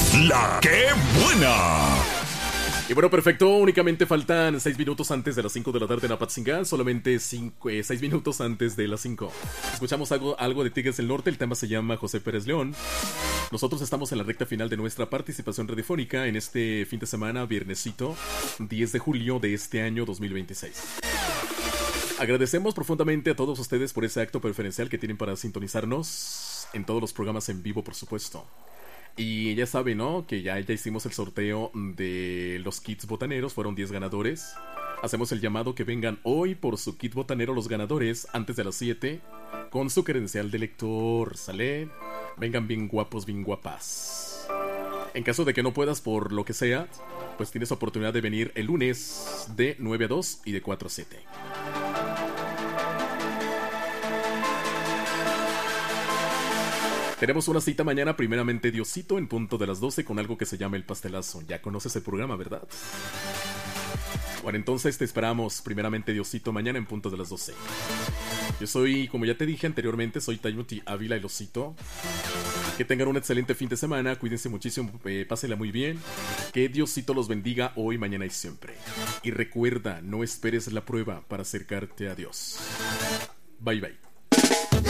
La que buena. Y bueno, perfecto, únicamente faltan 6 minutos antes de las 5 de la tarde en Apatzingán, solamente 6 minutos antes de las 5. Escuchamos algo de Tigres del Norte, el tema se llama José Pérez León. Nosotros estamos en la recta final de nuestra participación radiofónica en este fin de semana, viernesito, 10 de julio de este año 2026. Agradecemos profundamente a todos ustedes por ese acto preferencial que tienen para sintonizarnos en todos los programas en vivo, por supuesto. Y ya saben, ¿no? Que ya hicimos el sorteo de los kits botaneros, fueron 10 ganadores. Hacemos el llamado que vengan hoy por su kit botanero los ganadores antes de las 7 con su credencial de lector, ¿sale? Vengan bien guapos, bien guapas. En caso de que no puedas por lo que sea, pues tienes oportunidad de venir el lunes de 9 a 2 y de 4 a 7. Tenemos una cita mañana, primeramente Diosito, en punto de las 12 con algo que se llama El Pastelazo. Ya conoces el programa, ¿verdad? Bueno, entonces te esperamos, primeramente Diosito, mañana en punto de las 12. Yo soy, como ya te dije anteriormente, soy Timothy Ávila, el Osito. Que tengan un excelente fin de semana, cuídense muchísimo, pásenla muy bien. Que Diosito los bendiga hoy, mañana y siempre. Y recuerda, no esperes la prueba para acercarte a Dios. Bye bye.